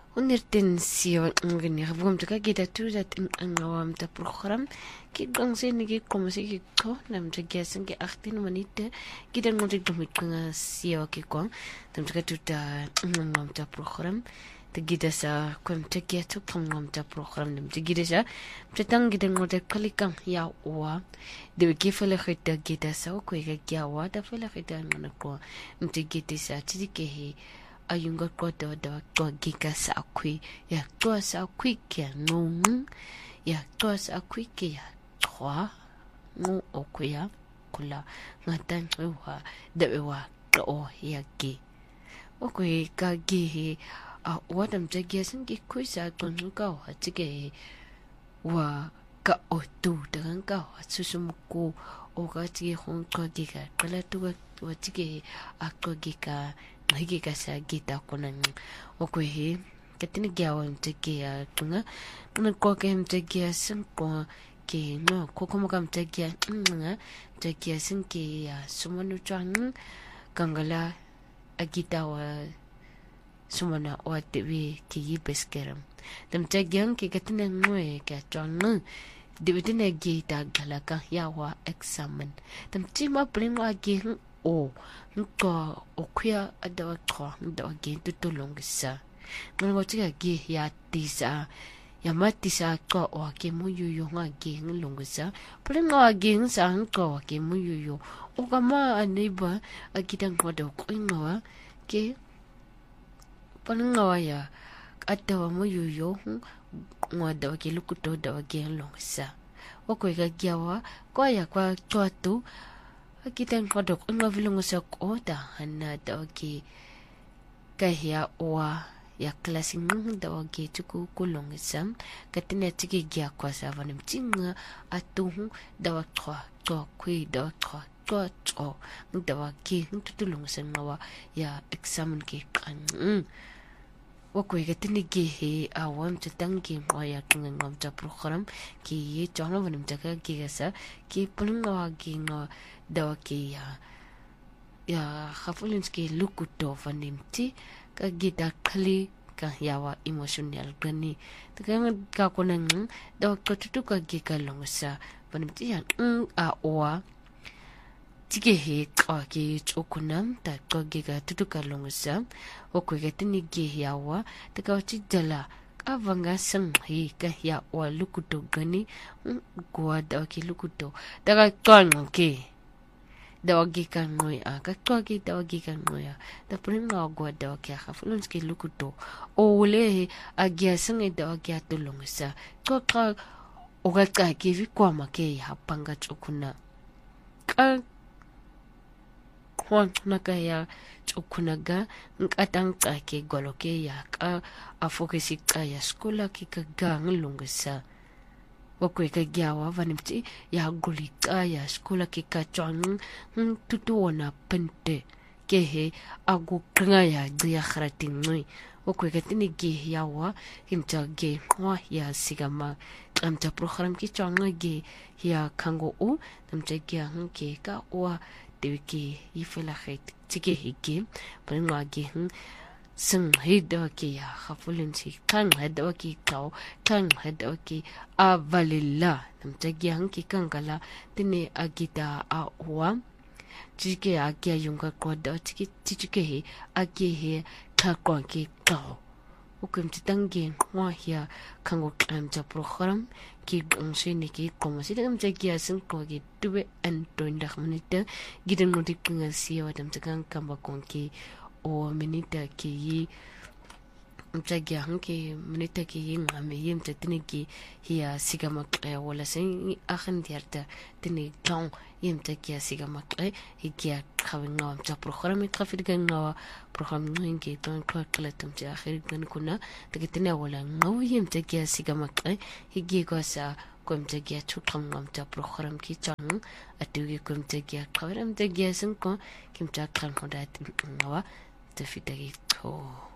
Unertensiyo ngini vumtuka kita tu dat ngawam ta program ki gangse ni ki komse ki ko nam ta gesen ki 18 minute kita ngote dumit nga siyo ki ko tam ta tu ta ngawam ta program ta gida sa kom ta getu ngawam ta program nam ta gida sa tang gida ngote kalikang ya wa de ki fele khita gida sa ko ga wa ta fele khita ngana ko mti gida sa ti ke he ayunga ko do giga sa akui ya to sa akui ke nung ya to sa akui ke ya twa ngu okuya kula ngatan wa de wa to ya gi okui ka gi a wadam je gi sin gi kui sa ton ka wa tige wa ka o tu de ka wa susumuku o ka tige hon ko giga kala tu wa tige a ko giga higi kasa gita kunan okwe katini gyawa mtegia tunga ko ke mtegia sin ko ke no ko como kam mtegia mtegia sin ke ya sumanu chang kangala agita wa sumana wa dewi ke yibeskeram mtegia ke katini ngoe ke chang dibitine gita galaka yawa examen tamtima prima ge o nko okuya adawa twa ndawa ge tutulongisa ngo tiga ge ya tisa ya matisa ko o ke muyuyo nga ge ngulongisa prima ge sa nko ke muyuyo o kama aneba akita ngodo ko ngawa ke panngawa ya adawa muyuyo ngodo ke lukuto dawa ge ngulongisa o ko ga gyawa ko ya kwa twatu kita ngodok ngavilungo sa kota hana dawagi kahya wa ya klasing dawagi tuku kulong isam katina tiki gya kwa sa vanim tinga atu dawa twa kui dawa twa dawagi tutulong sa ngawa ya examen ki kan wakwe katini gi awam tatangi waya ngam ta program ki ye chona vanim taka gi gasa ki pununga gi nga dawaki ya khafulinski lukuto vanimti ka gida khali ka yawa emotional gani takan ka konan dawaka tutu ka giga longsa vanimti ya a owa tige he ka gi chokunam ta ka giga tutu ka longsa okwe gatini gi yawa takawti dala avanga sang hi ka ya wa lukuto gani gwa dawaki lukuto daga kan ke dawagi kan ngoy ka twagi dawagi kan ngoy da prima gwa dawaki khafulunski lukuto o wole agya sang dawagi atulong sa to ka oga ka ki vi kwa make hapanga chukuna ka kwan nakaya chukunaga nkatang ka ke goloke ya ka afokisi ka ya skola ki ka gang lungsa wakwe ka gyawa vanimti ya gulika ya skola ki ka chang tutuona pente kehe agu kanga ya dia khratingui wakwe ka tini ge yawa himta ge wa ya sigama amta program ki changa ge ya kango o amta ge ke ka wa dewiki yifela khait tike hige prenwa ge sing hida ki ya khafulin si kan hada ki kau kan hada ki avalilla namtagi hanki kankala tine agita a wa jike agya yunga koda tiki tike he agye he ka kwa ki kau ukum titangi wa ya kango amta program ki gongse ni ki komo si dam tagi asin ko gi tuwe antoin dak minute gidan no diknga siya wadam takan kamba konki o minita ki yi mtagi hanki minita ki yi ngame yi mtatini ki hiya sigama kaya wala sen akhan diyarta tini klang yi mtagi ya sigama kaya hiya kawi ngawa mta program ikafid gan ngawa program nguhinki ton kwa kalatum ti akhir gan kuna tagi tini wala ngawa yi mtagi ya sigama kaya hiya kwa sa kwa mtagi ya chukam mta program ki chang atugi kwa mtagi ya kawira mtagi ya sen kwa ki mtagi klang hoda ngawa tafidagi to